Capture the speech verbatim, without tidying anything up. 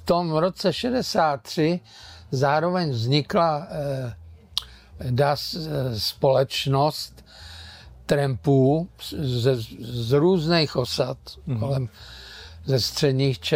tom roce šedesát tři zároveň vznikla eh, das, eh, společnost trampů z, z, z různých osad mm-hmm. kolem ze středních Čech.